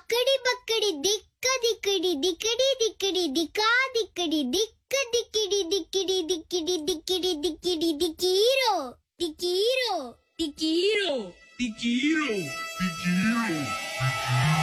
அக்கடி பக்கடி திக்க திக்கடி திக்கடி திக்கடி திக்கா திக்கடி திக்க திக்கிடி திக்கிடி திக்கிடி திக்கிடி திக்கிடி திக்கீரோ திக்கீரோ திக்கீரோ Tikiro.